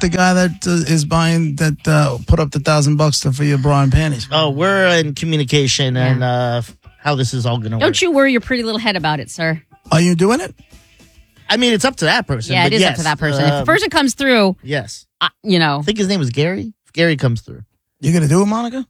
the guy that is buying that put up the $1,000 for your bra and panties? Oh, we're in communication and how this is all going to work. Don't you worry your pretty little head about it, sir. Are you doing it? I mean, it's up to that person. Yeah, but it is yes, up to that person. If the person comes through, yes. I think his name was Gary. If Gary comes through. You're going to do it, Monica?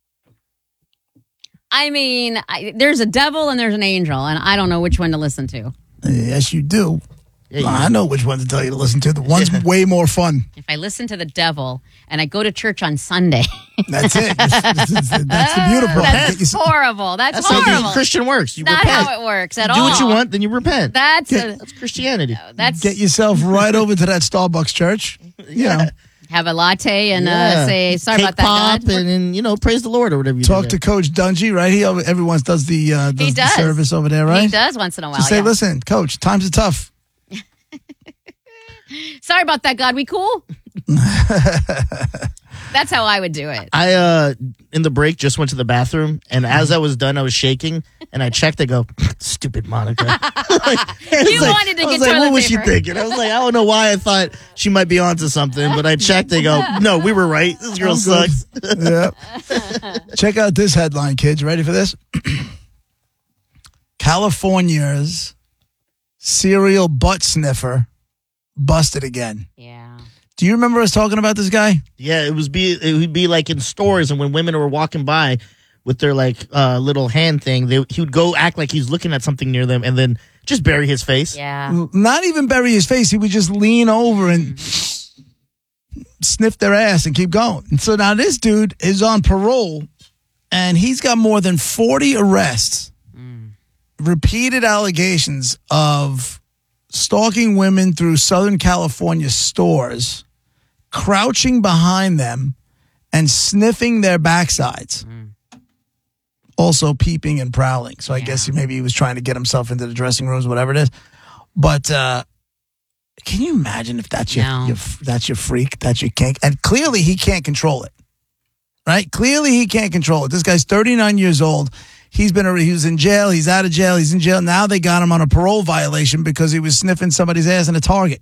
I mean, there's a devil and there's an angel, and I don't know which one to listen to. Yes, you do. Yeah, I know which one to tell you to listen to. The one's way more fun. If I listen to the devil and I go to church on Sunday. That's it. That's the beautiful part. That's horrible. That's how horrible. Christian works. You Not repent. how it works at Do all. what you want, then you repent. That's Christianity. Get yourself right over to that Starbucks church. You know. Have a latte and say, sorry Cake about that, pop God. and praise the Lord or whatever you Talk do. to Coach Dungy, right? Everyone does the service over there, right? He does once in a while. Just say, listen, Coach, times are tough. Sorry about that, God. We cool? That's how I would do it. I, in the break, just went to the bathroom, and as I was done, I was shaking, and I checked. I go, stupid Monica. You wanted to get toilet what was she paper. thinking? I was like, I don't know why I thought she might be onto something, but I checked. I go, no, we were right. This girl sucks. Yeah. Check out this headline, kids. Ready for this? California's serial butt sniffer busted again. Yeah. Do you remember us talking about this guy? Yeah, it would be like in stores, and when women were walking by with their little hand thing, he would go act like he's looking at something near them, and then just bury his face. Yeah. Not even bury his face. He would just lean over and sniff their ass and keep going. And so now this dude is on parole, and he's got more than 40 arrests, repeated allegations of stalking women through Southern California stores, crouching behind them, and sniffing their backsides. Also peeping and prowling. So I guess maybe he was trying to get himself into the dressing rooms, whatever it is. But can you imagine if that's that's your freak, that's your kink? And clearly he can't control it, right? Clearly he can't control it. This guy's 39 years old. He was in jail. He's out of jail. He's in jail. Now they got him on a parole violation because he was sniffing somebody's ass in a Target.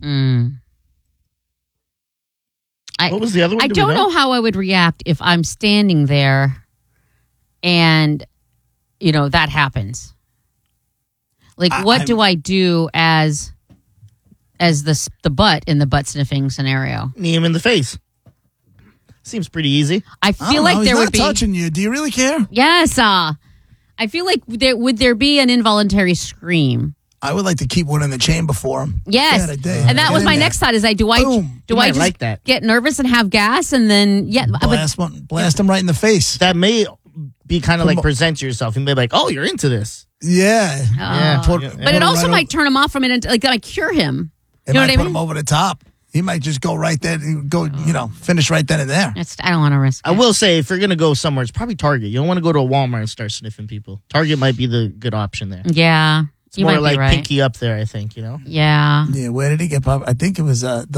What was the other one? I don't know how I would react if I'm standing there and, that happens. Like, what do I do as the butt in the butt sniffing scenario? Knee him in the face. Seems pretty easy. I feel like there would be touching you. Do you really care? Yes. I feel like would there be an involuntary scream? I would like to keep one in the chamber for him. Yes, and that was my next thought. Is do I just like that. Get nervous and have gas and then blast him right in the face? That may be kind of like present yourself. You may be like, oh, you're into this. Yeah. But it also might turn him off from it. Like cure him. It might put him over the top. He might just go right there and go, finish right then and there. I don't want to risk it. I will say, if you're going to go somewhere, it's probably Target. You don't want to go to a Walmart and start sniffing people. Target might be the good option there. Yeah. It's more like pinky up there, I think, Yeah. Yeah, where did he get popped? I think it was, it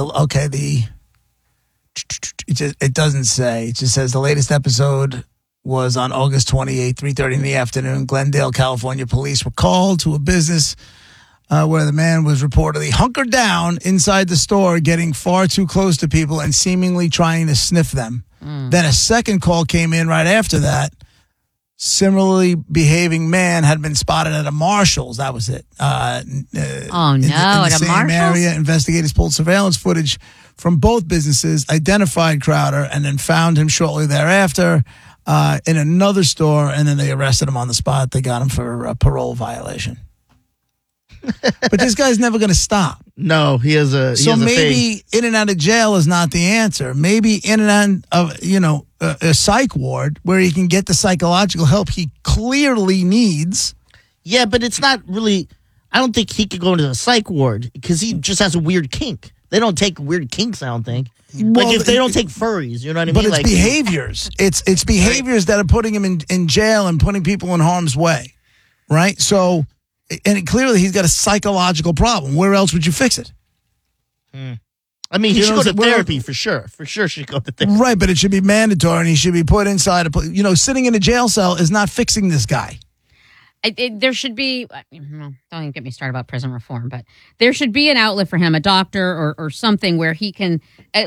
doesn't say. It just says the latest episode was on August 28th, 3:30 in the afternoon. Glendale, California police were called to a business where the man was reportedly hunkered down inside the store, getting far too close to people and seemingly trying to sniff them. Then a second call came in right after that. Similarly behaving man had been spotted at a Marshall's. That was it. At the a same Marshall's? area, investigators pulled surveillance footage from both businesses, identified Crowder, and then found him shortly thereafter in another store, and then they arrested him on the spot. They got him for a parole violation. But this guy's never going to stop. No, he has a maybe in and out of jail is not the answer. Maybe in and out of a psych ward where he can get the psychological help he clearly needs. Yeah, but it's not really. I don't think he could go into the psych ward because he just has a weird kink. They don't take weird kinks. I don't think. Well, if they don't take furries, you know what I mean? But it's behaviors. It's behaviors that are putting him in jail and putting people in harm's way, right? So. And clearly, he's got a psychological problem. Where else would you fix it? I mean, he should go to therapy for sure. For sure, should go to therapy. Right, but it should be mandatory, and he should be put inside a. Sitting in a jail cell is not fixing this guy. There should be. Don't even get me started about prison reform, but there should be an outlet for him, a doctor or something where he can